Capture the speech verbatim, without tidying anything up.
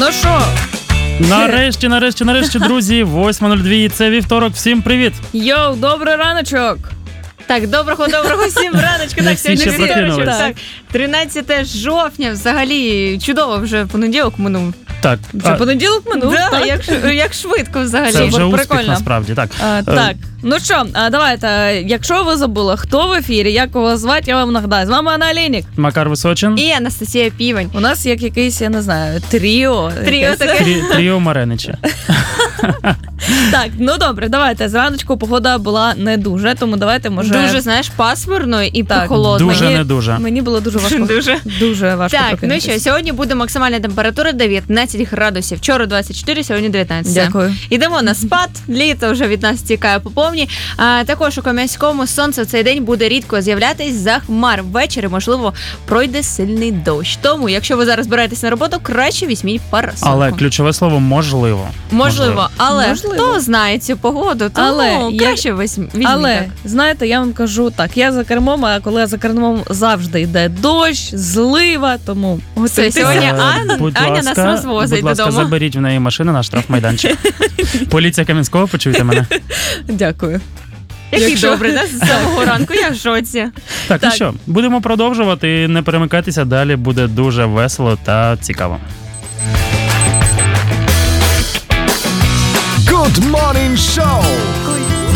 Ну що? Нарешті, нарешті, нарешті, друзі, восьма нуль два, це вівторок, всім привіт! Йоу, добрий раночок! Так, доброго, доброго всім раночку. Так, всі ще прокинулись. так, тринадцяте жовтня, взагалі, чудово, вже понеділок минув. Так, Вже понеділок минув. Да, так. як, ш- як швидко взагалі. це вже успіх прикольно. насправді, так. А, так, ну що, а, давайте, якщо ви забули, хто в ефірі, як його звати, я вам нагадаю. З вами Анна Олейник. Макар Височин. І Анастасія Півень. У нас як якийсь, я не знаю, тріо. Тріо якесь. таке. Трі- Тріо Маренича. Так, ну добре, давайте. Зраночку погода була не дуже, тому давайте, може... Дуже, знаєш, пасмурно і Так, прохолодно. Дуже Мені- не дуже. Мені було дуже важко. Дуже. Дуже важко Так, ну прокинутися. що, сьогодні буде максимальна температура дев'ятнадцять градусів. Вчора двадцять чотири, сьогодні дев'ятнадцять. Дякую. Ідемо на спад, літо вже від нас тікає по повні. А, також у Кам'янському сонце в цей день буде рідко з'являтись за хмар. Ввечері, можливо, пройде сильний дощ. Тому, якщо ви зараз збираєтесь на роботу, краще візьміть парасольку. Але ключове слово «можливо». Можливо, але Можливо. хто знає цю погоду, тому Але я- краще візьміть. візьміть Але, так. знаєте, я вам кажу так, я за кермом, а коли я за кермом завжди йде дощ, злива, тому готуйтеся. сьогодні Е, Ан- будь Аня ласка, нас розвозить будь ласка, додому. заберіть в неї машину на штрафмайданчик. Поліція Кам'янського, почуйте мене. Дякую. Який Якщо- добрий, да, з самого ранку, я в шоці. Так, ну Так. що, будемо продовжувати, не перемикайтеся, далі буде дуже весело та цікаво. Good Morning Show.